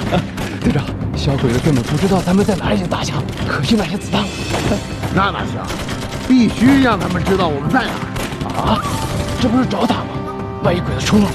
队长，小鬼子根本不知道咱们在哪里有大枪，可惜那些子弹了。 那哪行？必须让他们知道我们在哪儿。 啊，这不是找打吗？万一鬼子冲上来，